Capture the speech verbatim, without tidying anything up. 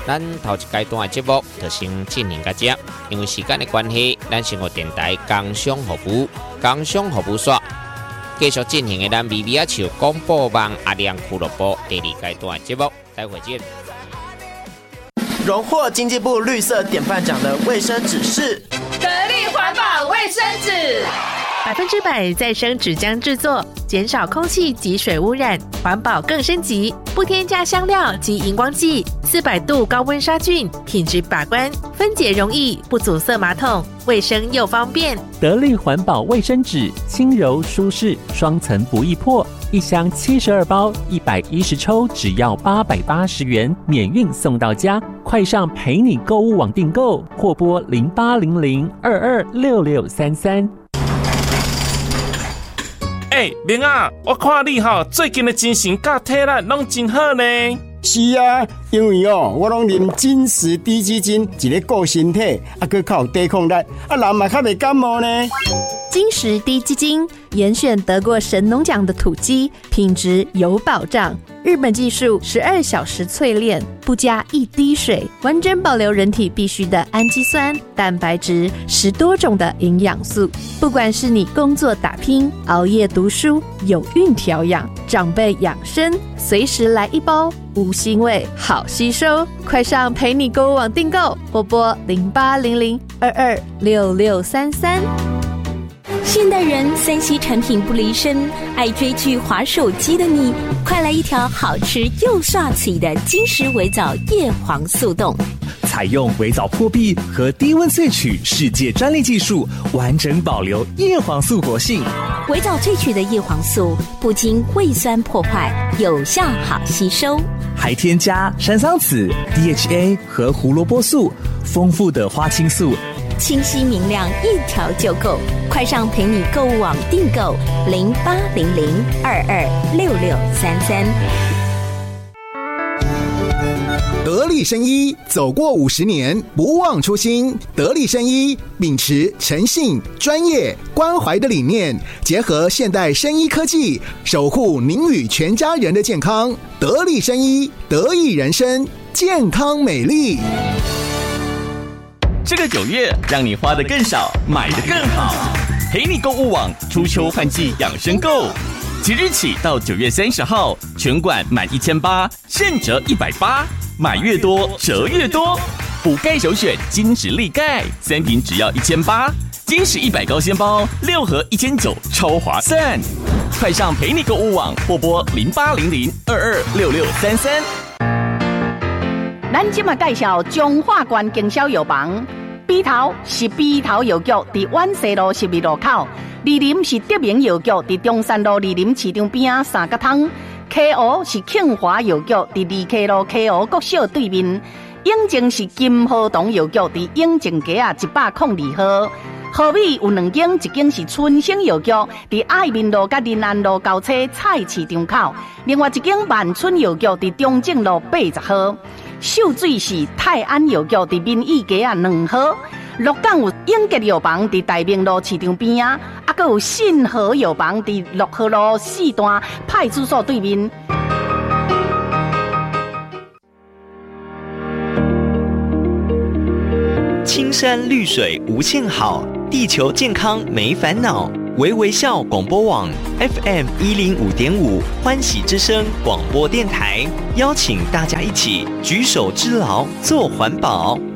咱头一阶段的节目就先进行到这，因为时间的关系，咱先和电台工商服务、工商服务所继续进行的咱微微啊笑广播网阿亮俱乐部第二阶段的节目，待会见。 荣获经济部绿色典范奖的卫生纸是得力环保卫生纸。 百分之百再生纸浆制作，减少空气及水污染，环保更升级。不添加香料及荧光剂，四百度高温杀菌，品质把关，分解容易，不阻塞马桶，卫生又方便。 得力环保卫生纸，轻柔舒适，双层不易破。一箱七十二包，一百一十抽，只要八百八十元，免运送到家。快上陪你购物网订购，或拨零八零零二二六六三三。 哎、欸，明啊，我看你吼最近的精神甲体力拢真好呢。 是啊，因为哦，我拢啉金石低基金，一个顾身体，啊，佮较有抵抗力，啊，人嘛较袂感冒呢。 金石低基金严选得过神农奖的土鸡，品质有保障。日本技术十二小时淬炼，不加一滴水，完整保留人体必需的氨基酸、蛋白质，十多种的营养素。不管是你工作打拼、熬夜读书、有孕调养、长辈养生，随时来一包，无腥味，好吸收。快上陪你购物网订购，或拨零八零零二二六六三三。 现代人三 C 产品不离身，爱追剧滑手机的你，快来一条好吃又刷嘴的金石微藻叶黄素冻。 采用微藻破壁和低温萃取世界专利技术，完整保留叶黄素活性。 微藻萃取的叶黄素不经胃酸破坏，有效好吸收， 还添加山桑子、D H A 和胡萝卜素，丰富的花青素， 清晰明亮，一条就够。快上陪你购物网订购零八零零二二六六三三。 得力生医走过五十年，不忘初心。得力生医秉持诚信、专业、关怀的理念，结合现代生医科技，守护您与全家人的健康。得力生医，得益人生，健康美丽。 这个九月，让你花得更少，买得更好。陪你购物网初秋换季养生购，即日起到九月三十号，全馆满一千八，现折一百八，买越多折越多。补钙首选金石力钙，三瓶只要一千八，金石一百高纤包六盒一千九，超划算。快上陪你购物网，或拨零八零零二二六六三三。 咱今嘛介绍中华关经销药房。B 头是 B 头药局，伫万西路十二路口；二林是德明药局，伫中山路二林市场边仔三角汤。K O 是庆华药局，伫二 K 路 K O 国小对面。永靖是金河东药局，伫永靖街啊一百零二号。河尾有两间，一间是春生药局，伫爱民路甲仁安路交叉菜市场口；另外一间万春药局伫中正路八十号。秀水是泰安药局，伫民意街啊两号。鹿港有永吉药房，伫大明路市场边啊，啊，还有信和药房，伫六号路四段派出所对面。 青山绿水无限好，地球健康没烦恼。微微笑广播网 F M 一零五点五欢喜之声广播电台，邀请大家一起举手之劳做环保。